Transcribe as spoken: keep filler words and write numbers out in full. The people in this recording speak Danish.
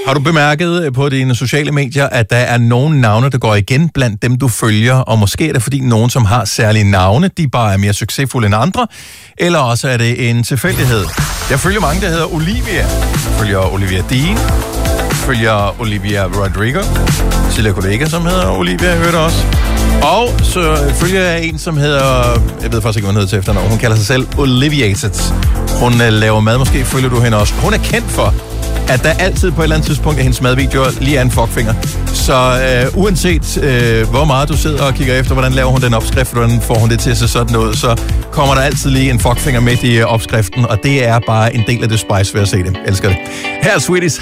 Har du bemærket på dine sociale medier, at der er nogle navne, der går igen blandt dem, du følger? Og måske er det, fordi nogen, som har særlige navne, de bare er mere succesfulde end andre. Eller også er det en tilfældighed. Jeg følger mange, der hedder Olivia. Jeg følger Olivia Dean. Jeg følger Olivia Rodrigo. Tidligere kollega, som hedder Olivia, jeg hørte også. Og så følger jeg en, som hedder... Jeg ved faktisk ikke, hvad hun hedder til efternavn. Hun kalder sig selv Oliviated. Hun uh, laver mad. Måske følger du hende også. Hun er kendt for, at der altid på et eller andet tidspunkt af hendes madvideoer lige er en fuckfinger. Så øh, uanset øh, hvor meget du sidder og kigger efter, hvordan laver hun den opskrift, hvordan får hun det til at se sådan ud, så kommer der altid lige en fuckfinger midt i øh, opskriften, og det er bare en del af det spice ved at se det. Elsker det. Her er Sweeties